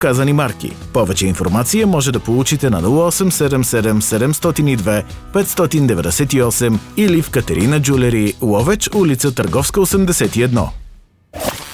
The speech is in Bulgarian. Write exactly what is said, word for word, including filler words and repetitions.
казани марки. Повече информация може да получите на нула осем седем седем седем зero две пет девет осем или в Катерина Джулери, Ловеч, улица Търговска осемдесет и едно.